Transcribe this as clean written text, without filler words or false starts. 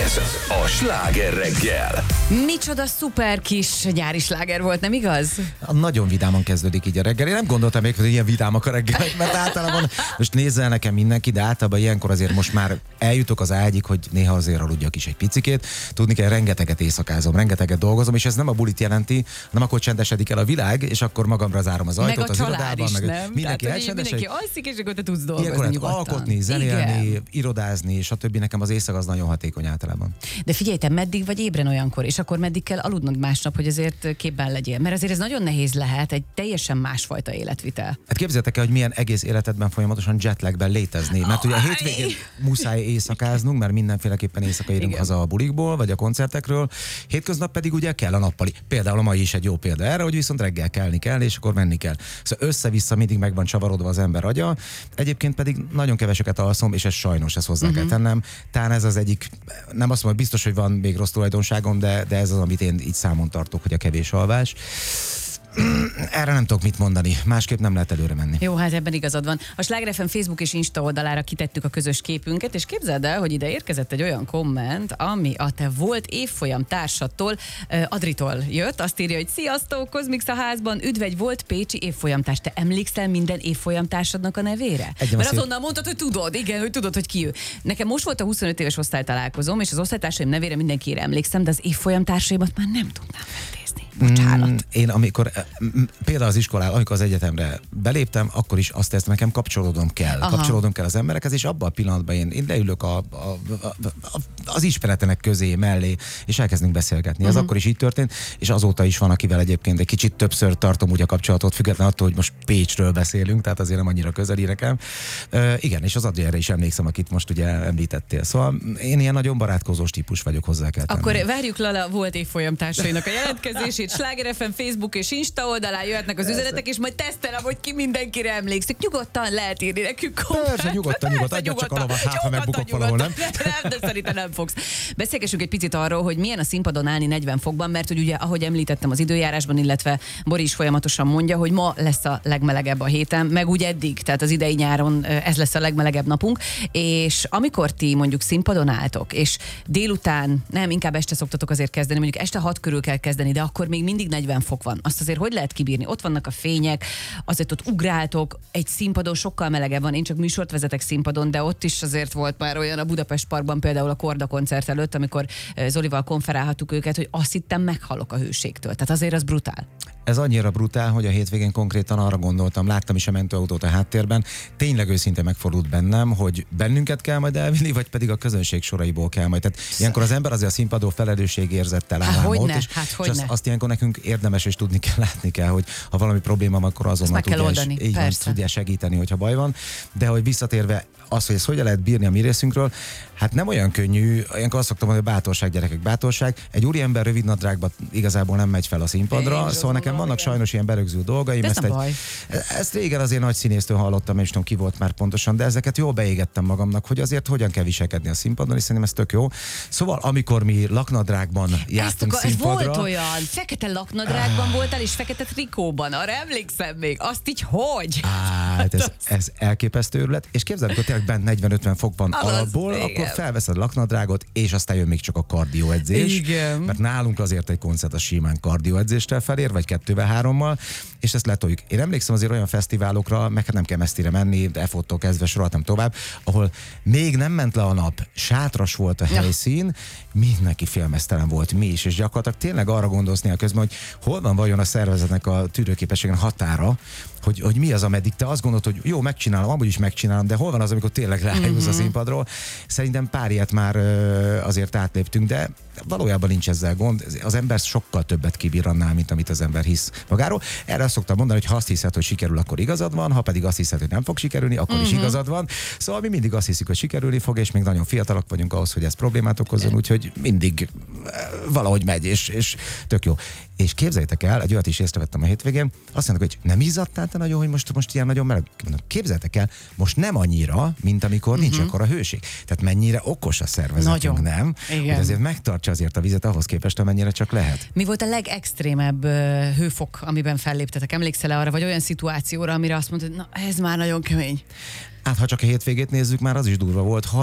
Ez a Sláger reggel. Micsoda szuper kis nyári sláger volt, nem igaz? Nagyon vidáman kezdődik így a reggel. Én nem gondoltam még, hogy ilyen vidámak a reggel, mert általában most nézzel nekem mindenki, de általában ilyenkor azért most már eljutok az ágyig, hogy néha azért aludjak is egy picikét. Tudni kell, rengeteget éjszakázom, rengeteget dolgozom, és ez nem a bulit jelenti, nem akkor csendesedik el a világ, és akkor magamra zárom az ajtót meg az irodában, is, meg nem? Mindenki mindenki alszik, és akkor te tudsz dolgozni ilyenkor nyugodtan. alkotni, zenélni, irodázni, stb. Nekem az éjszaka az nagyon hatékony általában. De figyelj, te meddig vagy ébren olyankor, és akkor meddig kell aludnod másnap, hogy azért képben legyél? Mert azért ez nagyon nehéz lehet, egy teljesen másfajta életvitel. Hát képzeljétek el, hogy milyen egész életedben folyamatosan jetlagben létezni. Mert ugye a hétvégén muszáj éjszakáznunk, mert mindenféleképpen éjszaka érünk haza a bulikból, vagy a koncertekről. Hétköznap pedig ugye kell a nappali. Például a mai is egy jó példa erre, hogy viszont reggel kelni kell, és akkor menni kell. Szóval össze-vissza mindig meg van csavarodva az ember agya. Egyébként pedig nagyon keveseket alszom, és ez sajnos, ezt hozzá kell tennem. Talán ez az egyik, nem azt mondom, biztos, hogy van még rossz tulajdonságom, de ez az, amit én így számon tartok, hogy a kevés alvás. Erre nem tudok mit mondani, másképp nem lehet előre menni. Jó, hát ebben igazad van. A Sláger FM Facebook és Insta oldalára kitettük a közös képünket, és képzeld el, hogy ide érkezett egy olyan komment, ami a te volt évfolyam társadtól, Adritól jött. Azt írja, hogy sziasztok, Kozmix a házban, üdv egy volt pécsi évfolyamtárs. Te emlékszel minden évfolyamtársadnak a nevére? Mert azonnal mondtad, hogy tudod, igen, hogy tudod, hogy ki ő. Nekem most volt a 25 éves osztálytalálkozom, és az osztálytársaim nevére mindenkire emlékszem, de az évfolyamtársaimat már nem tudnám feltézni. Bocsánat. Én amikor, például az iskolában, amikor az egyetemre beléptem, akkor is azt éreztem, nekem kapcsolódnom kell. Aha. Kapcsolódnom kell az emberekhez, és abban a pillanatban én leülök az ismeretenek közé, mellé, és elkezdünk beszélgetni. Ez akkor is így történt, és azóta is van, akivel egyébként egy kicsit többször tartom úgy a kapcsolatot, függetlenül attól, hogy most Pécsről beszélünk, tehát azért nem annyira közeli nekem. Igen, és az Adriára is emlékszem, akit most ugye említettél. Szóval én ilyen nagyon barátkozós típus vagyok, hozzá kell tenni. Akkor várjuk Lala volt évfolyamtársainak a jelentkezését. Sláger FM Facebook és Insta oldalán jöhetnek az üzenetek, és majd tesztelem, hogy ki mindenkire emlékszik. Nyugodtan lehet írni nekünk kommentet. Persze, nyugodtan, adja csak a lovat, ha megbukok valahol, nem? Nem, de szerintem nem fogsz. Beszélgessünk egy picit arról, hogy milyen a színpadon állni 40 fokban, mert hogy ugye, ahogy említettem az időjárásban, illetve Bori is folyamatosan mondja, hogy ma lesz a legmelegebb a héten, meg úgy eddig, tehát az idei nyáron ez lesz a legmelegebb napunk, és amikor ti mondjuk színpadon álltok, és délután, nem, inkább este szoktatok azért kezdeni, mondjuk este 6 körül kell kezdeni, de akkor még mindig 40 fok van. Azt azért hogy lehet kibírni? Ott vannak a fények, azért ott ugráltok, egy színpadon sokkal melegebb van. Én csak műsort vezetek színpadon, de ott is azért volt már olyan a Budapest Parkban, például a Korda koncert előtt, amikor Zolival konferálhattuk őket, hogy azt hittem meghalok a hőségtől. Tehát azért az brutál. Ez annyira brutál, hogy a hétvégén konkrétan arra gondoltam, láttam is a mentőautót a háttérben, tényleg őszintén megfordult bennem, hogy bennünket kell majd elvinni, vagy pedig a közönség soraiból kell majd. Tehát ilyenkor az ember azért a színpadon felelősségérzettel áll ott, és azt ilyenkor nekünk érdemes és tudni kell, látni kell, hogy ha valami probléma van, akkor azonnal tudja segíteni, hogyha baj van. De hogy visszatérve az, hogy ezt hogyan lehet bírni a mi részünkről, hát nem olyan könnyű. Ilyenkor azt szoktam mondani, hogy bátorság, gyerekek, bátorság. Egy úriember rövid nadrágban igazából nem megy fel a színpadra, szóval nekem vannak sajnos ilyen berögzült dolgaim. Ezt régen azért nagy színésztől hallottam, és tudom ki volt már pontosan, de ezeket jól beégettem magamnak, hogy azért hogyan kell viselkedni a színpadon, és szerintem ez tök jó. Szóval amikor mi laknadrágban jártunk színpadra. Volt olyan, fekete laknadrágban voltál, és fekete trikóban, arra emlékszem még. Azt így hogy? Hát ez elképesztő őrület. És képzeld, amikor tényleg bent 40-50 fokban alapból, akkor felveszed a laknadrágot, és aztán jön még csak a kardióedzés. Igen. Mert nálunk azért egy koncert a simán kardióedzéssel felér, vagy 2-3-mal, és ezt letoljuk. Én emlékszem azért olyan fesztiválokra, meg hát nem kell messzire menni, de EFOT-tól kezdve soroltam tovább, ahol még nem ment le a nap, sátras volt a helyszín, mindenki félmeztelen volt, mi is, és gyakorlatilag tényleg arra gondolsz közben, hogy hol van vajon a szervezetnek a tűrőképességen határa, hogy mi az, ameddig te azt gondolod, hogy jó, megcsinálom, amúgy is megcsinálom, de hol van az, amikor tényleg rájúz a színpadról. Szerintem pár ilyet már azért átléptünk, de valójában nincs ezzel gond. Az ember sokkal többet kibír annál, mint amit az ember hisz magáról. Erre azt szoktam mondani, hogy ha azt hiszed, hogy sikerül, akkor igazad van, ha pedig azt hiszed, hogy nem fog sikerülni, akkor is igazad van. Szóval mi mindig azt hiszük, hogy sikerülni fog, és még nagyon fiatalok vagyunk ahhoz, hogy ez problémát okozzon, úgyhogy mindig valahogy megy, és tök jó. És képzeljétek el, egy olyat is észrevettem a hétvégén, azt mondják, hogy nem izzadtál te nagyon, hogy most ilyen nagyon meleg. Képzeljétek el, most nem annyira, mint amikor nincs akkora hőség. Tehát mennyire okos a szervezetünk, nem? Igen. Hogy azért megtartsa azért a vizet ahhoz képest, amennyire csak lehet. Mi volt a legextrémebb hőfok, amiben felléptetek? Emlékszel-e arra, vagy olyan szituációra, amire azt mondtad, na ez már nagyon kemény? Hát ha csak a hétvégét nézzük, már az is durva volt.